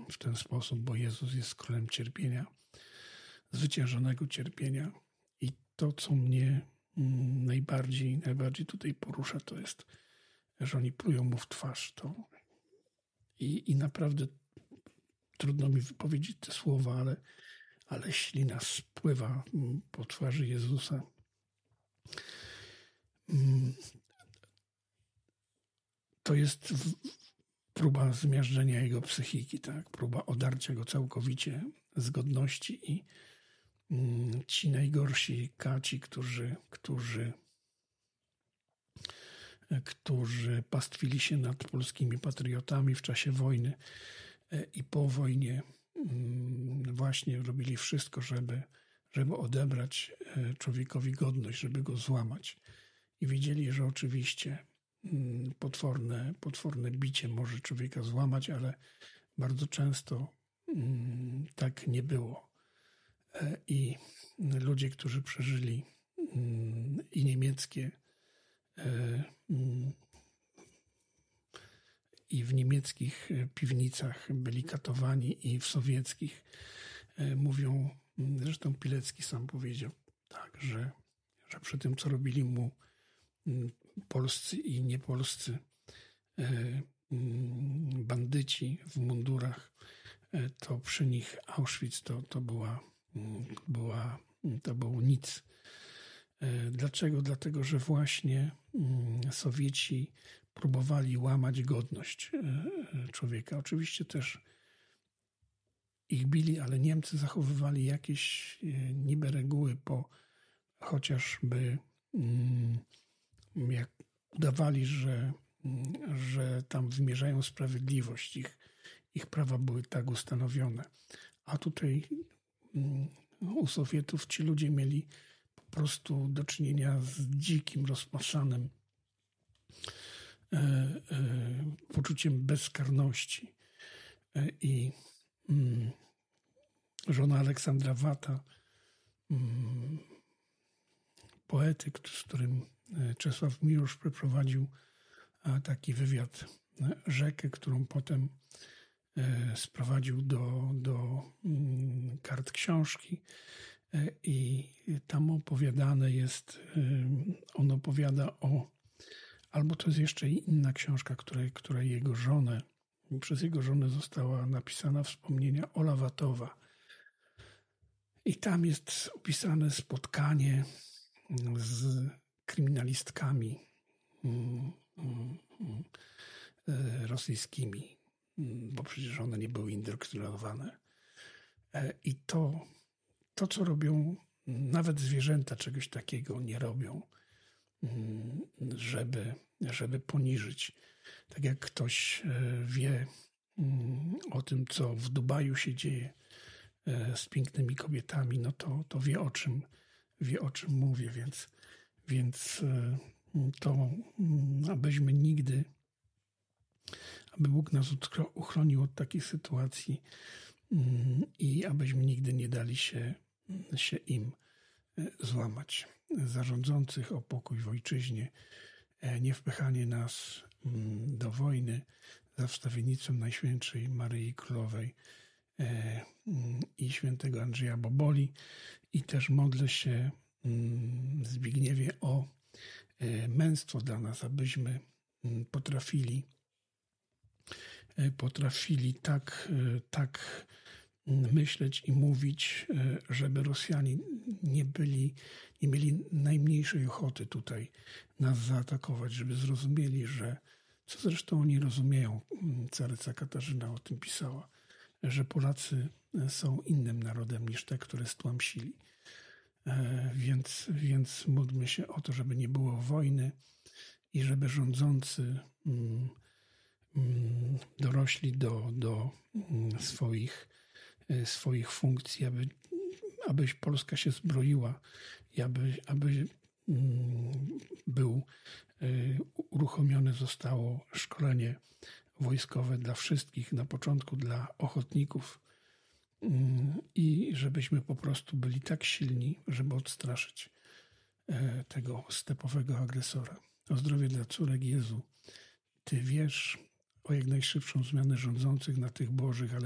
w ten sposób, bo Jezus jest królem cierpienia, zwyciężonego cierpienia. I to, co mnie najbardziej tutaj porusza, to jest, że oni plują mu w twarz. I naprawdę trudno mi wypowiedzieć te słowa, ale ślina spływa po twarzy Jezusa. To jest próba zmiażdżenia jego psychiki, tak? Próba odarcia go całkowicie z godności i ci najgorsi kaci, którzy pastwili się nad polskimi patriotami w czasie wojny i po wojnie, właśnie robili wszystko, żeby odebrać człowiekowi godność, żeby go złamać. I wiedzieli, że oczywiście potworne bicie może człowieka złamać, ale bardzo często tak nie było. I ludzie, którzy przeżyli i niemieckie, i w niemieckich piwnicach byli katowani, i w sowieckich, mówią, zresztą Pilecki sam powiedział, tak, że przy tym, co robili mu polscy i niepolscy bandyci w mundurach, to przy nich Auschwitz to było nic. Dlaczego? Dlatego, że właśnie Sowieci próbowali łamać godność człowieka. Oczywiście też ich bili, ale Niemcy zachowywali jakieś niby reguły, chociażby jak udawali, że tam wymierzają sprawiedliwość. Ich prawa były tak ustanowione. A tutaj u Sowietów ci ludzie mieli po prostu do czynienia z dzikim, rozpasanym poczuciem bezkarności. I żona Aleksandra Wata, poety, z którym Czesław Miłosz przeprowadził taki wywiad, rzekę, którą potem sprowadził do kart książki, i tam opowiadane jest, on opowiada albo to jest jeszcze inna książka, której przez jego żonę została napisana wspomnienia Ola Watowa. I tam jest opisane spotkanie z kryminalistkami rosyjskimi, bo przecież one nie były indoktrynowane. I to, co robią, nawet zwierzęta czegoś takiego nie robią, żeby poniżyć. Tak jak ktoś wie o tym, co w Dubaju się dzieje z pięknymi kobietami, no to wie o czym mówię, więc to aby Bóg nas uchronił od takiej sytuacji i abyśmy nigdy nie dali się im złamać. Zarządzących o pokój w ojczyźnie, nie wpychanie nas do wojny, za wstawiennictwem Najświętszej Maryi Królowej i świętego Andrzeja Boboli. I też modlę się, Zbigniewie, o męstwo dla nas, abyśmy potrafili tak myśleć i mówić, żeby Rosjanie nie mieli najmniejszej ochoty tutaj nas zaatakować, żeby zrozumieli, co zresztą oni rozumieją, caryca Katarzyna o tym pisała, że Polacy są innym narodem niż te, które stłamsili. Więc módlmy się o to, żeby nie było wojny i żeby rządzący dorośli do swoich funkcji, aby Polska się zbroiła i aby uruchomione zostało szkolenie wojskowe dla wszystkich, na początku dla ochotników, i żebyśmy po prostu byli tak silni, żeby odstraszyć tego stepowego agresora. O zdrowie dla córek. Jezu, Ty wiesz o jak najszybszą zmianę rządzących na tych bożych, ale